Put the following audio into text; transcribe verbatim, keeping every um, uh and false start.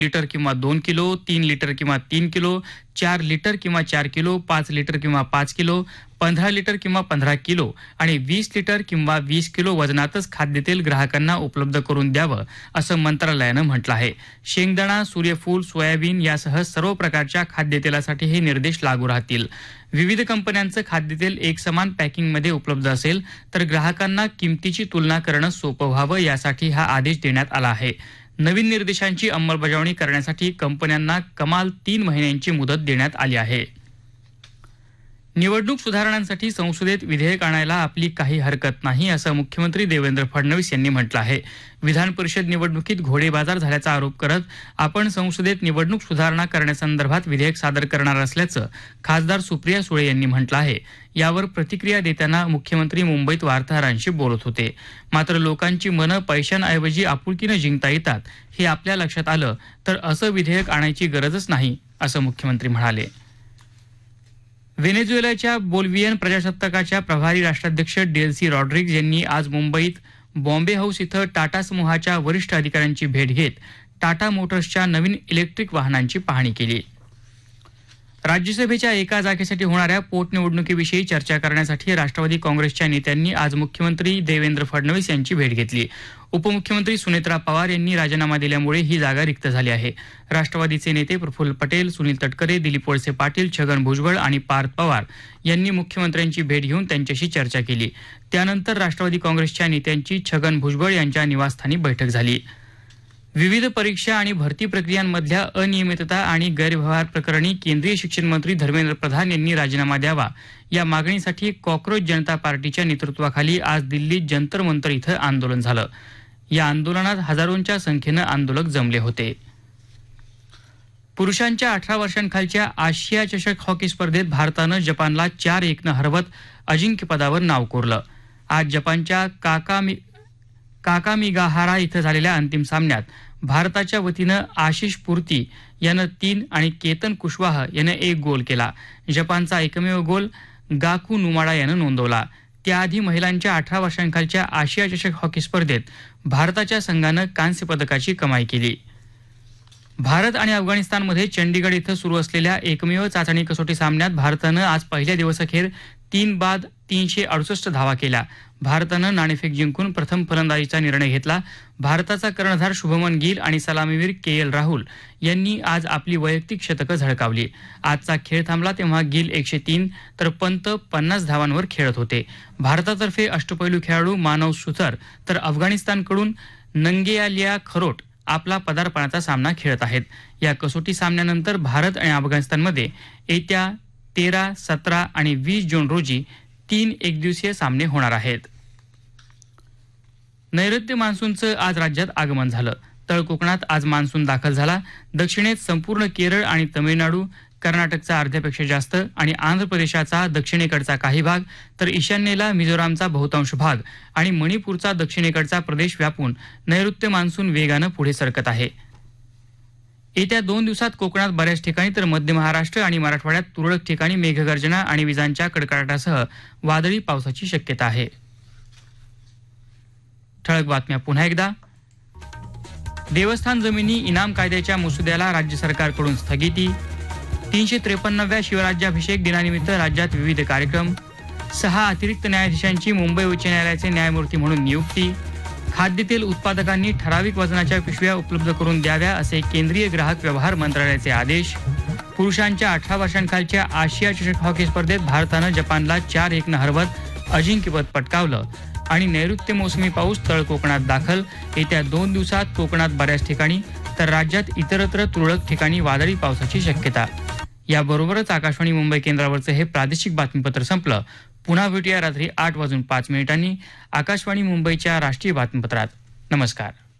Litre किंवा दोन kilo, तीन लिटर किंवा तीन किलो, चार लिटर किंवा चार किलो, पाच लिटर किंवा पाच किलो, पंधरा लिटर किंवा पंधरा किलो आणि वीस लिटर किंवा वीस किलो वजनातच खाद्यतेल ग्राहकांना उपलब्ध करून द्यावं असं मंत्रालयानं म्हटलं आहे. शेंगदाणा, सूर्यफूल, सोयाबीन यासह सर्व प्रकारच्या खाद्यतेलासाठी हे निर्देश लागू राहतील. विविध कंपन्यांचं खाद्यतेल एकसमान पॅकिंगमध्ये उपलब्ध असेल तर ग्राहकांना किमतीची तुलना करणं सोपं व्हावं यासाठी हा आदेश देण्यात आला आहे. नवीन निर्देशांची अंमलबजावणी करण्यासाठी कंपन्यांना कमाल तीन महिन्यांची मुदत देण्यात आली आहे. निवडणूक सुधारणांसाठी संसदेत विधेयक आणायला आपली काही हरकत नाही असं मुख्यमंत्री देवेंद्र फडणवीस यांनी म्हटलं आहे. विधान परिषद निवडणुकीत घोडेबाजार झाल्याचा आरोप करत आपण संसदेत निवडणूक सुधारणा करण्यासंदर्भात विधेयक सादर करणार असल्याचं खासदार सुप्रिया सुळे यांनी म्हटलं आहे. यावर प्रतिक्रिया देताना मुख्यमंत्री मुंबईत वार्ताहरांशी बोलत होते. मात्र लोकांची मनं पैशांऐवजी आपुलकीनं जिंकता येतात हे आपल्या लक्षात आलं तर असं विधेयक आणायची गरजच नाही असं मुख्यमंत्री म्हणाले. व्हेनेझुएलाच्या बोल्व्हियन प्रजासत्ताकाच्या प्रभारी राष्ट्राध्यक्ष डेल्सी रॉड्रिग्ज यांनी आज मुंबईत बॉम्बे हाऊस इथं टाटा समूहाच्या वरिष्ठ अधिकाऱ्यांची भेट घेत टाटा मोटर्सच्या नवीन इलेक्ट्रिक वाहनांची पाहणी केली. राज्यसभेच्या एका जागेसाठी होणाऱ्या पोटनिवडणुकीविषयी चर्चा करण्यासाठी राष्ट्रवादी काँग्रेसच्या नेत्यांनी आज मुख्यमंत्री देवेंद्र फडणवीस यांची भेट घेतली. उपमुख्यमंत्री सुनेत्रा पवार यांनी राजीनामा दिल्यामुळे ही जागा रिक्त झाली आहे. राष्ट्रवादीचे नेते प्रफुल्ल पटेल, सुनील तटकरे, दिलीप वळसे पाटील, छगन भुजबळ आणि पार्थ पवार यांनी मुख्यमंत्र्यांची भेट घेऊन त्यांच्याशी चर्चा केली. त्यानंतर राष्ट्रवादी काँग्रेसच्या नेत्यांची छगन भुजबळ यांच्या निवासस्थानी बैठक झाली. विविध परीक्षा आणि भरती प्रक्रियांमधल्या अनियमितता आणि गैरव्यवहार प्रकरणी केंद्रीय शिक्षण मंत्री धर्मेंद्र प्रधान यांनी राजीनामा द्यावा या मागणीसाठी कॉक्रोच जनता पार्टीच्या नेतृत्वाखाली आज दिल्लीत जंतर मंतर इथं आंदोलन झालं. या आंदोलनात हजारोंच्या संख्येनं आंदोलक जमले होते. पुरुषांच्या अठरा वर्षांखालच्या आशिया चषक हॉकी स्पर्धेत भारतानं जपानला चार एकनं हरवत अजिंक्यपदावर नाव कोरलं. आज जपानच्या काकामी काकामिगाहारा इथं झालेल्या अंतिम सामन्यात भारताच्या वतीनं आशिष पूर्ती यानं तीन आणि केतन कुशवाह यानं एक गोल केला. जपानचा एकमेव गोल गाकू नुमाडा यानं नोंदवला. त्याआधी महिलांच्या अठरा वर्षांखालच्या आशिया चषक हॉकी स्पर्धेत भारताच्या संघानं कांस्य पदकाची कमाई केली. भारत आणि अफगाणिस्तानमध्ये चंडीगड इथं सुरू असलेल्या एकमेव चाचणी कसोटी सामन्यात भारतानं आज पहिल्या दिवसाअखेर तीन बाद तीनशे अडुसष्ट धावा केल्या. भारतानं नाणेफेक जिंकून प्रथम फलंदाजीचा निर्णय घेतला. भारताचा कर्णधार शुभमन गिल आणि सलामीवीर के एल राहुल यांनी आज आपली वैयक्तिक शतकं झळकावली. आजचा खेळ थांबला तेव्हा गिल एकशे तीन तर पंत पन्नास धावांवर खेळत होते. भारतातर्फे अष्टपैलू खेळाडू मानव सुथर तर अफगाणिस्तानकडून नंगेयालिया खरोट आपला पदार्पणाचा सामना खेळत आहेत. या कसोटी सामन्यानंतर भारत आणि अफगाणिस्तानमध्ये येत्या तेरा, सतरा आणि वीस जून रोजी तीन एकदिवसीय सामने होणार आहेत. नैऋत्य मान्सूनचं आज राज्यात आगमन झालं. तळ कोकणात आज मान्सून दाखल झाला. दक्षिणेत संपूर्ण केरळ आणि तमिळनाडू, कर्नाटकचा अर्ध्यापेक्षा जास्त आणि आंध्र प्रदेशाचा दक्षिणेकडचा काही भाग तर ईशान्येला मिझोरामचा बहुतांश भाग आणि मणिपूरचा दक्षिणेकडचा प्रदेश व्यापून नैऋत्य मान्सून वेगानं पुढे सरकत आहे. येत्या दोन दिवसात कोकणात बऱ्याच ठिकाणी तर मध्य महाराष्ट्र आणि मराठवाड्यात तुरळक ठिकाणी मेघगर्जना आणि विजांच्या कडकडाटासह वादळी पावसाची शक्यता आहे. ठळक बातम्या पुन्हा एकदा. देवस्थान जमिनी इनाम कायद्याच्या मसुद्याला राज्य सरकारकडून स्थगिती. तीनशे त्रेपन्नाव्या शिवराज्याभिषेक दिनानिमित्त राज्यात विविध कार्यक्रम. सहा अतिरिक्त न्यायाधीशांची मुंबई उच्च न्यायालयाचे न्यायमूर्ती म्हणून नियुक्ती. खाद्यतेल उत्पादकांनी ठराविक वजनाच्या पिशव्या उपलब्ध करून द्याव्या असे केंद्रीय ग्राहक व्यवहार मंत्रालयाचे आदेश. पुरुषांच्या अठरा वर्षांखालच्या आशिया चषक हॉकी स्पर्धेत भारतानं जपानला चार एकनं हरवत अजिंक्यपद पटकावलं. आणि नैऋत्य मोसमी पाऊस तळ कोकणात दाखल. येत्या दोन दिवसात कोकणात बऱ्याच ठिकाणी तर राज्यात इतरत्र तुरळक ठिकाणी वादळी पावसाची शक्यता. याबरोबरच आकाशवाणी मुंबई केंद्रावरचं हे प्रादेशिक बातमीपत्र संपलं. पुन्हा भेटूया रात्री आठ वाजून पाच मिनिटांनी आकाशवाणी मुंबईच्या राष्ट्रीय बातमीपत्रात. नमस्कार.